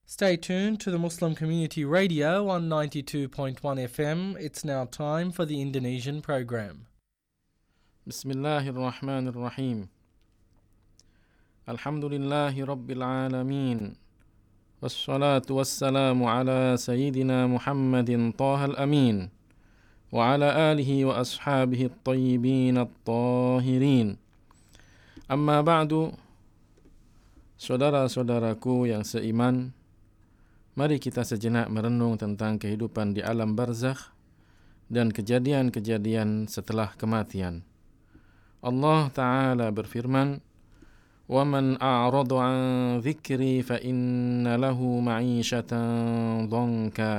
Stay tuned to the Muslim Community Radio on 92.1 FM. It's now time for the Indonesian program. Bismillahirrahmanirrahim. Alhamdulillahi Rabbil Alamin. Wassalatu wassalamu ala Sayyidina Muhammadin Tahal Amin. Wa ala alihi wa ashabihi at-tayyibin at-tahirin. Amma ba'du. Saudara-saudaraku yang seiman, mari kita sejenak merenung tentang kehidupan di alam barzakh dan kejadian-kejadian setelah kematian. Allah Ta'ala berfirman, وَمَنْ أَعْرَضَ عَنْ ذِكْرِي فَإِنَّ لَهُ مَعِيشَةً ضَنْكًا.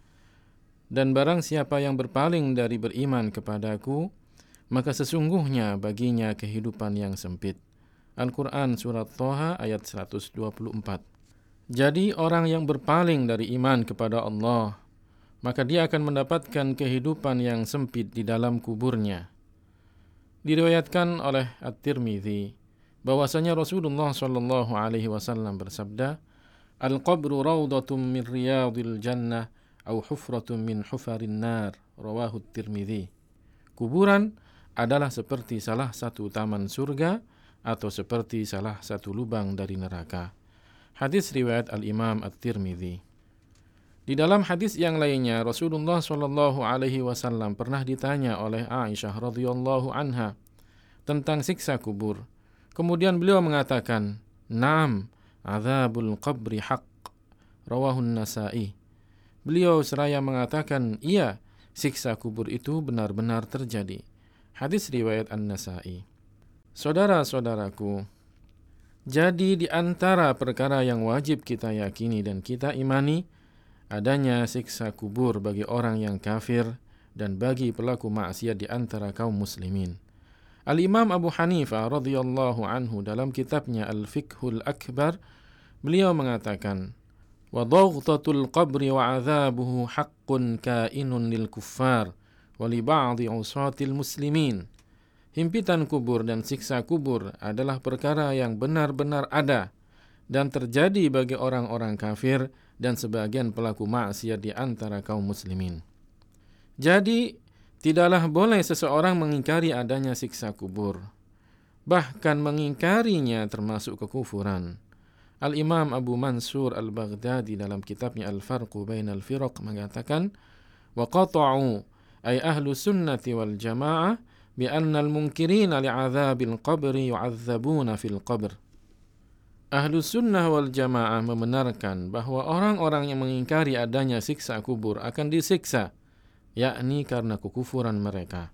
Dan barang siapa yang berpaling dari beriman kepadaku, maka sesungguhnya baginya kehidupan yang sempit. Al-Quran Surat Thaha ayat 124. Jadi orang yang berpaling dari iman kepada Allah, maka dia akan mendapatkan kehidupan yang sempit di dalam kuburnya. Diriwayatkan oleh At-Tirmidzi bahwasanya Rasulullah sallallahu alaihi wasallam bersabda, "Al-qabru rawdatun min riyadil jannah aw hufratun min hufarin nar." Rawahu At-Tirmidzi. Kuburan adalah seperti salah satu taman surga atau seperti salah satu lubang dari neraka. Hadis riwayat Al-Imam At-Tirmidzi. Di dalam hadis yang lainnya, Rasulullah sallallahu alaihi wasallam pernah ditanya oleh Aisyah radhiyallahu anha tentang siksa kubur. Kemudian beliau mengatakan, "Naam, adzabul qabri haqq." Rawahu An-Nasa'i. Beliau seraya mengatakan, "Iya, siksa kubur itu benar-benar terjadi." Hadis riwayat An-Nasa'i. Saudara-saudaraku, jadi di antara perkara yang wajib kita yakini dan kita imani, adanya siksa kubur bagi orang yang kafir dan bagi pelaku maksiat di antara kaum muslimin. Al-Imam Abu Hanifah radhiyallahu anhu dalam kitabnya Al-Fiqhul Akbar, beliau mengatakan, "Wa dhaghtatul qabri wa 'adzabuhu haqqun kainun lil kuffar wa li ba'dhi 'usatil muslimin." Himpitan kubur dan siksa kubur adalah perkara yang benar-benar ada dan terjadi bagi orang-orang kafir dan sebagian pelaku maksiat di antara kaum muslimin. Jadi, tidaklah boleh seseorang mengingkari adanya siksa kubur. Bahkan mengingkarinya termasuk kekufuran. Al-Imam Abu Mansur Al-Baghdadi dalam kitabnya Al-Farqu Bainal Firaq mengatakan, "Wa qata'u ay ahlu sunnati wal jamaah bi'anna al-munkirina li'adzabil qabri yu'adzabuna fil qabr." Ahlu sunnah wal jamaah membenarkan bahwa orang-orang yang mengingkari adanya siksa kubur akan disiksa, yakni karena kekufuran mereka.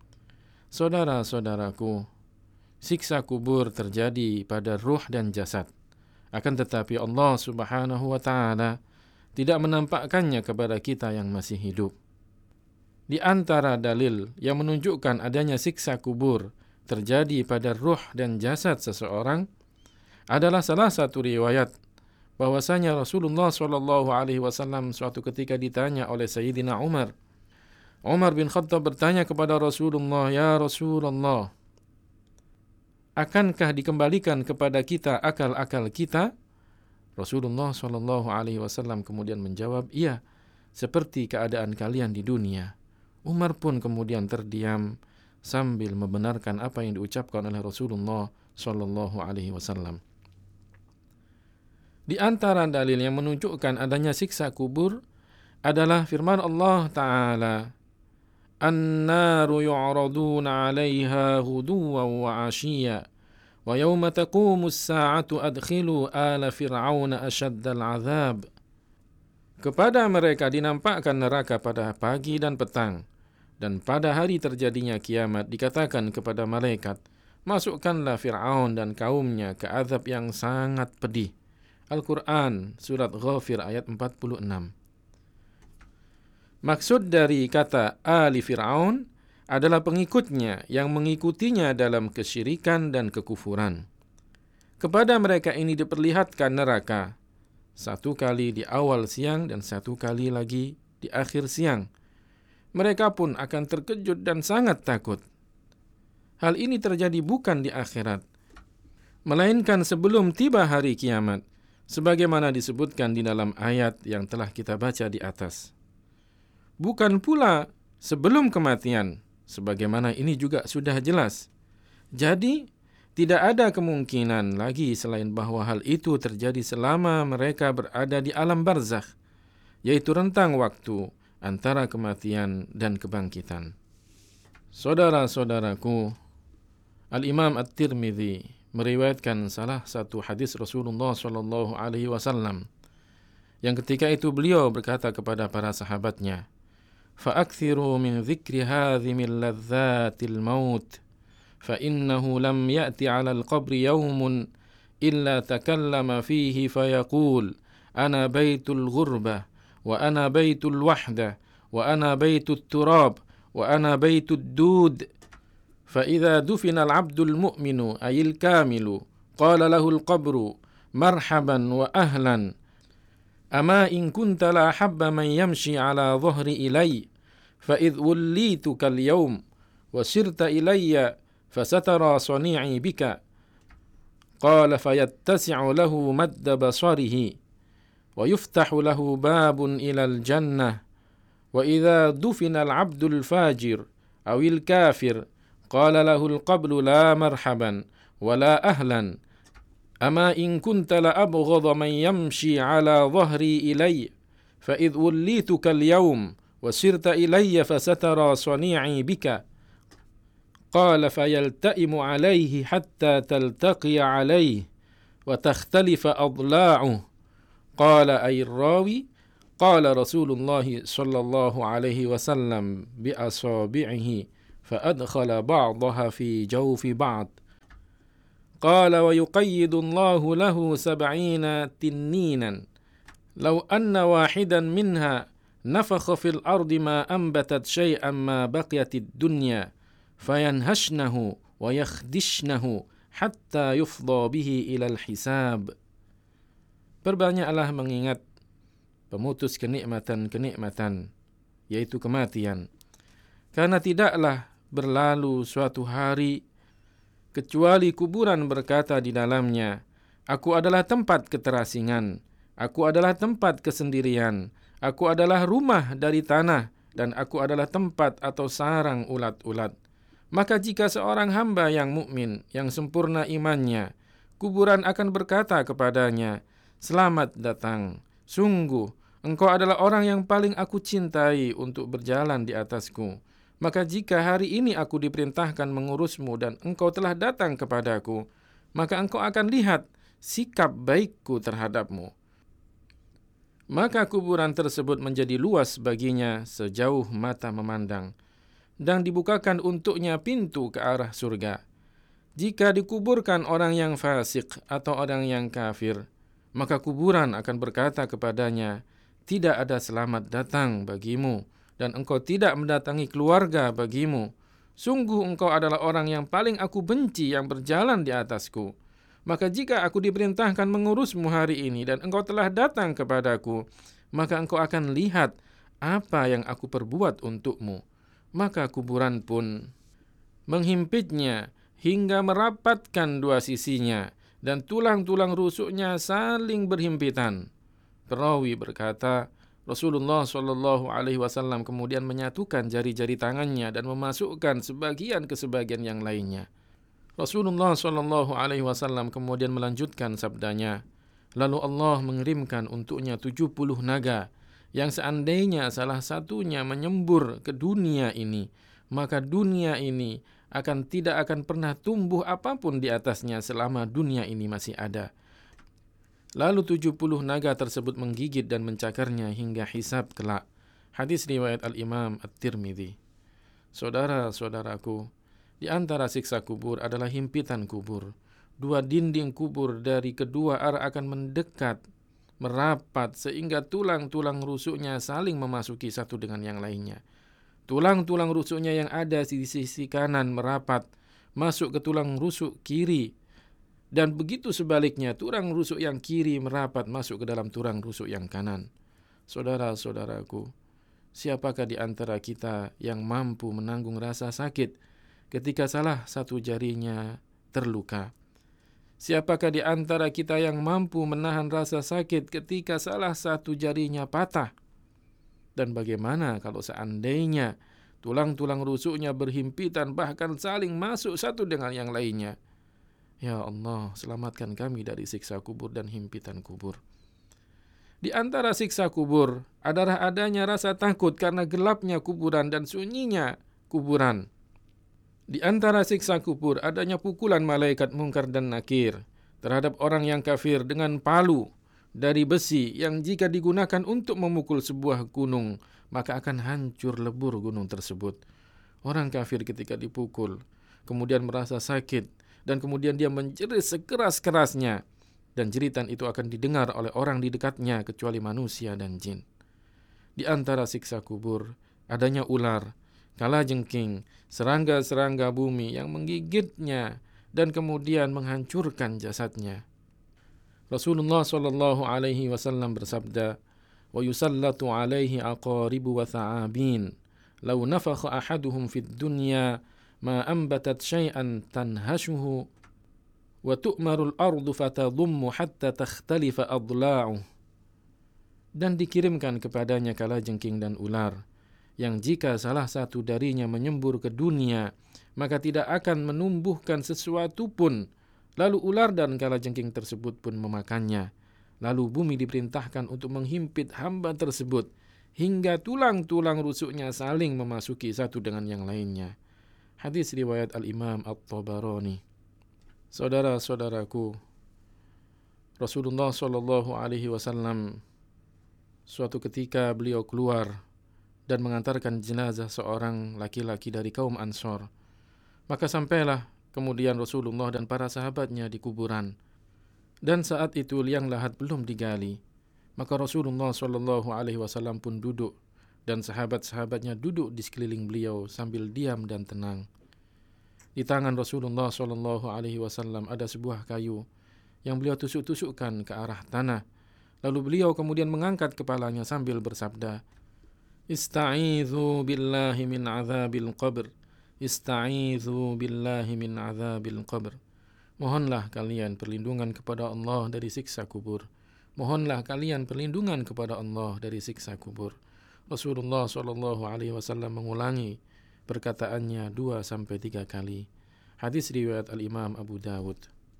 Saudara-saudaraku, siksa kubur terjadi pada ruh dan jasad. Akan tetapi Allah Subhanahu wa ta'ala tidak menampakkannya kepada kita yang masih hidup. Di antara dalil yang menunjukkan adanya siksa kubur terjadi pada ruh dan jasad seseorang adalah salah satu riwayat bahwasanya Rasulullah sallallahu alaihi wasallam suatu ketika ditanya oleh Sayyidina Umar. Umar bin Khattab bertanya kepada Rasulullah, "Ya Rasulullah, akankah dikembalikan kepada kita akal-akal kita?" Rasulullah sallallahu alaihi wasallam kemudian menjawab, "Iya, seperti keadaan kalian di dunia." Umar pun kemudian terdiam sambil membenarkan apa yang diucapkan oleh Rasulullah sallallahu alaihi wasallam. Di antara dalil yang menunjukkan adanya siksa kubur adalah firman Allah Ta'ala, "An-naru yu'raduna 'alaiha ghuduwan wa 'ashiyya wa yawma taqumus sa'atu adkhilu ala fir'auna asyaddal 'adzab." Kepada mereka dinampakkan neraka pada pagi dan petang, dan pada hari terjadinya kiamat dikatakan kepada malaikat, "Masukkanlah Fir'aun dan kaumnya ke azab yang sangat pedih." Al-Quran Surat Ghafir ayat 46. Maksud dari kata Ali Fir'aun adalah pengikutnya yang mengikutinya dalam kesyirikan dan kekufuran. Kepada mereka ini diperlihatkan neraka, satu kali di awal siang dan satu kali lagi di akhir siang. Mereka pun akan terkejut dan sangat takut. Hal ini terjadi bukan di akhirat, melainkan sebelum tiba hari kiamat, sebagaimana disebutkan di dalam ayat yang telah kita baca di atas. Bukan pula sebelum kematian, sebagaimana ini juga sudah jelas. Jadi, tidak ada kemungkinan lagi selain bahwa hal itu terjadi selama mereka berada di alam barzakh, yaitu rentang waktu antara kematian dan kebangkitan. Saudara-saudaraku, Al-Imam At-Tirmidzi meriwayatkan salah satu hadis Rasulullah SAW yang ketika itu beliau berkata kepada para sahabatnya, فَأَكْثِرُوا مِنْ ذِكْرِ هَذِمِ اللَّذَّاتِ الْمَوْتِ فَإِنَّهُ لَمْ يَأْتِ عَلَى الْقَبْرِ يَوْمٌ إِلَّا تَكَلَّمَ فِيهِ فَيَقُولُ أَنَا بَيْتُ الْغُرْبَةِ وَأَنَا بَيْتُ الْوَحْدَةِ وَأَنَا بَيْتُ التُّرَابِ وَأَنَا بَيْتُ الدُّودِ فَإِذَا دُفِنَ الْعَبْدُ الْمُؤْمِنُ أَيِ الْكَامِلُ قَالَ لَهُ الْقَبْرُ مَرْحَبًا وَأَهْلًا أَمَا إِنْ كُنْتَ لَأَحَبَّ مَنْ يَمْشِي عَلَى ظَهْرِ إِلَيَّ فَإِذْ وُلِّيتُكَ الْيَوْمَ وَسِرْتَ إِلَيَّ فَسَتَرَى صَنِيعِي بِكَ قَالَ فَيَتَّسِعُ لَهُ مَدَّ بَصَرِهِ وَيُفْتَحُ لَهُ بَابٌ إِلَى الْجَنَّةِ وَإِذَا دُفِنَ الْعَبْدُ الْفَاجِرُ أَوِ الْكَافِرُ قَالَ لَهُ الْقَبْرُ لَا مَرْحَبًا وَلَا أَهْلًا أَمَا إِنْ كُنْتَ لَأَبْغَضَ مَنْ يَمْشِي عَلَى ظَهْرِي إِلَيَّ فَإِذْ وُلِّيتُكَ الْيَوْمَ وَسِرْتَ إِلَيَّ فَسَتَرَى صَنِيعِي بِكَ قَالَ فَيَلْتَئِمُ عَلَيْهِ حَتَّى تَلْتَقِيَ عَلَيْهِ وَتَخْتَلِفَ أَضْلَاعُهُ قَالَ أَيْ الرَّاوِي قَالَ رَسُولُ اللَّهِ صَلَّى اللَّهُ عَلَيْهِ وَسَلَّمَ بِأَصَابِعِهِ فَأَدْخَلَ بَعْضَهَا فِي جَوْفِ بَعْضٍ قال ويقيد الله له 70 تنينا لو أن واحدا منها نفخ في الأرض ما أنبتت شيئا ما بقيت الدنيا فينهشنه ويخدشنه حتى يفضى به إلى الحساب. Perbanyaklah mengingat pemutus kenikmatan-kenikmatan, yaitu kematian. Karena tidaklah berlalu suatu hari kecuali kuburan berkata di dalamnya, aku adalah tempat keterasingan, aku adalah tempat kesendirian, aku adalah rumah dari tanah, dan aku adalah tempat atau sarang ulat-ulat. Maka jika seorang hamba yang mukmin, yang sempurna imannya, kuburan akan berkata kepadanya, selamat datang, sungguh engkau adalah orang yang paling aku cintai untuk berjalan di atasku. Maka jika hari ini aku diperintahkan mengurusmu dan engkau telah datang kepadaku, maka engkau akan lihat sikap baikku terhadapmu. Maka kuburan tersebut menjadi luas baginya sejauh mata memandang, dan dibukakan untuknya pintu ke arah surga. Jika dikuburkan orang yang fasik atau orang yang kafir, maka kuburan akan berkata kepadanya, tidak ada selamat datang bagimu, dan engkau tidak mendatangi keluarga bagimu. Sungguh engkau adalah orang yang paling aku benci yang berjalan di atasku. Maka jika aku diperintahkan mengurusmu hari ini dan engkau telah datang kepadaku, maka engkau akan lihat apa yang aku perbuat untukmu. Maka kuburan pun menghimpitnya hingga merapatkan dua sisinya, dan tulang-tulang rusuknya saling berhimpitan. Perawi berkata, Rasulullah SAW kemudian menyatukan jari-jari tangannya dan memasukkan sebagian ke sebagian yang lainnya. Rasulullah SAW kemudian melanjutkan sabdanya, lalu Allah mengirimkan untuknya 70 naga, yang seandainya salah satunya menyembur ke dunia ini, maka dunia ini tidak akan pernah tumbuh apapun di atasnya selama dunia ini masih ada. Lalu 70 naga tersebut menggigit dan mencakarnya hingga hisab kelak. Hadis riwayat Al-Imam At-Tirmidzi. Saudara-saudaraku, di antara siksa kubur adalah himpitan kubur. Dua dinding kubur dari kedua arah akan mendekat, merapat, sehingga tulang-tulang rusuknya saling memasuki satu dengan yang lainnya. Tulang-tulang rusuknya yang ada di sisi kanan merapat, masuk ke tulang rusuk kiri, dan begitu sebaliknya, tulang rusuk yang kiri merapat masuk ke dalam tulang rusuk yang kanan. Saudara-saudaraku, siapakah di antara kita yang mampu menanggung rasa sakit ketika salah satu jarinya terluka? Siapakah di antara kita yang mampu menahan rasa sakit ketika salah satu jarinya patah? Dan bagaimana kalau seandainya tulang-tulang rusuknya berhimpitan bahkan saling masuk satu dengan yang lainnya? Ya Allah, selamatkan kami dari siksa kubur dan himpitan kubur. Di antara siksa kubur adalah adanya rasa takut karena gelapnya kuburan dan sunyinya kuburan. Di antara siksa kubur adanya pukulan malaikat Munkar dan Nakir terhadap orang yang kafir dengan palu dari besi yang jika digunakan untuk memukul sebuah gunung, maka akan hancur lebur gunung tersebut. Orang kafir ketika dipukul, kemudian merasa sakit, dan kemudian dia menjerit sekeras-kerasnya, dan jeritan itu akan didengar oleh orang di dekatnya kecuali manusia dan jin. Di antara siksa kubur adanya ular, kalajengking, serangga-serangga bumi yang menggigitnya dan kemudian menghancurkan jasadnya. Rasulullah sallallahu alaihi wasallam bersabda, "Wa yusallatu alaihi aqaribu wa tha'abin, law nafakha ahaduhum fid dunya ma ambatat syai'an tanhashuhu wa tu'marul ardu fatadummu hatta takhtalifa adla'uh." Dan dikirimkan kepadanya kalajengking dan ular, yang jika salah satu darinya menyembur ke dunia, maka tidak akan menumbuhkan sesuatu pun. Lalu ular dan kalajengking tersebut pun memakannya. Lalu bumi diperintahkan untuk menghimpit hamba tersebut, hingga tulang-tulang rusuknya saling memasuki satu dengan yang lainnya. Hadis riwayat Al-Imam At-Tabarani. Saudara-saudaraku, Rasulullah SAW suatu ketika beliau keluar dan mengantarkan jenazah seorang laki-laki dari kaum Ansor. Maka sampailah kemudian Rasulullah dan para sahabatnya di kuburan. Dan saat itu liang lahat belum digali. Maka Rasulullah SAW pun duduk, dan sahabat-sahabatnya duduk di sekeliling beliau sambil diam dan tenang. Di tangan Rasulullah SAW ada sebuah kayu yang beliau tusuk-tusukkan ke arah tanah. Lalu beliau kemudian mengangkat kepalanya sambil bersabda, "Ista'idzu billahi min azabil qabr. Ista'idzu billahi min azabil qabr." Mohonlah kalian perlindungan kepada Allah dari siksa kubur. Mohonlah kalian perlindungan kepada Allah dari siksa kubur. Rasulullah SAW mengulangi perkataannya 2-3 kali. Hadis riwayat Al-Imam Abu Dawud.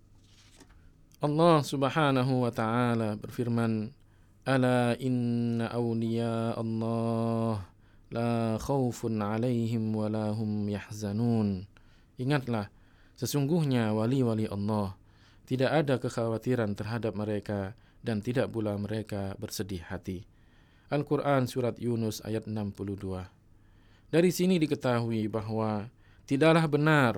Allah Subhanahu wa taala berfirman, "Ala inna awliya Allah la khaufun 'alaihim wa la hum yahzanun." Ingatlah, sesungguhnya wali-wali Allah tidak ada kekhawatiran terhadap mereka dan tidak pula mereka bersedih hati. Al-Quran Surat Yunus ayat 62. Dari sini diketahui bahwa tidaklah benar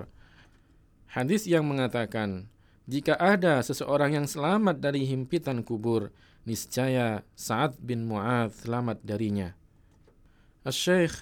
hadis yang mengatakan jika ada seseorang yang selamat dari himpitan kubur, niscaya Sa'ad bin Mu'adz selamat darinya. Al-Syekh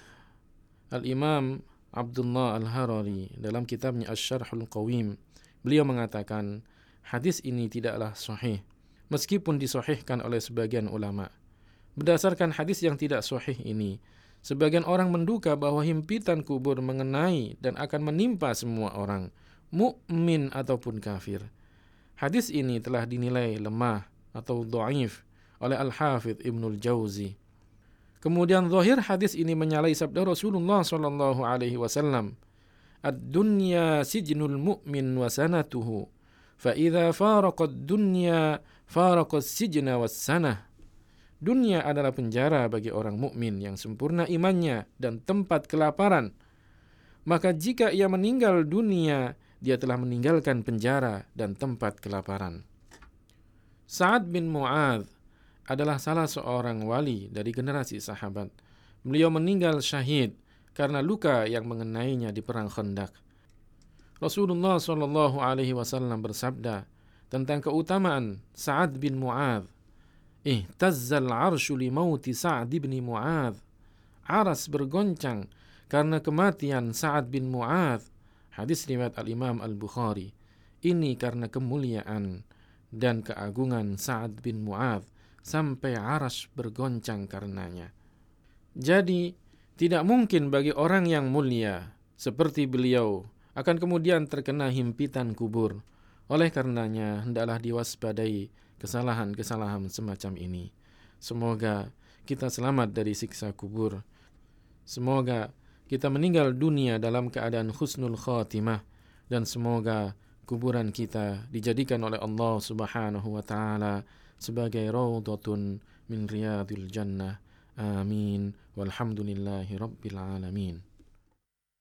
Al-Imam Abdullah Al-Harari dalam kitabnya Asy-Syarhul Qawim, beliau mengatakan hadis ini tidaklah sahih, meskipun disahihkan oleh sebagian ulama. Berdasarkan hadis yang tidak sahih ini, sebagian orang menduga bahwa himpitan kubur mengenai dan akan menimpa semua orang, mukmin ataupun kafir. Hadis ini telah dinilai lemah atau dhaif oleh Al-Hafidz Ibnul Jauzi. Kemudian zahir hadis ini menyalahi sabda Rasulullah SAW, "Ad-dunya sijnul mu'min wa sanatuhu, fa idza faraqa ad-dunya faraqa as-sijna was-sanah." Dunia adalah penjara bagi orang mukmin yang sempurna imannya dan tempat kelaparan. Maka jika ia meninggal dunia, dia telah meninggalkan penjara dan tempat kelaparan. Sa'ad bin Mu'adz adalah salah seorang wali dari generasi sahabat. Beliau meninggal syahid karena luka yang mengenainya di perang Khandaq. Rasulullah SAW bersabda tentang keutamaan Sa'ad bin Mu'adz, "Ihtazzal 'arsyu li mauti Sa'ad bin Mu'adz." Aras bergoncang karena kematian Sa'ad bin Mu'adz. Hadis riwayat Al-Imam Al-Bukhari. Ini karena kemuliaan dan keagungan Sa'ad bin Mu'adz sampai aras bergoncang karenanya. Jadi, tidak mungkin bagi orang yang mulia seperti beliau akan kemudian terkena himpitan kubur. Oleh karenanya, hendaklah diwaspadai kesalahan-kesalahan semacam ini. Semoga kita selamat dari siksa kubur. Semoga kita meninggal dunia dalam keadaan husnul khatimah, dan semoga kuburan kita dijadikan oleh Allah Subhanahu wa taala sebagai raudhatun min riyadil jannah. Amin. Walhamdulillahi rabbil alamin.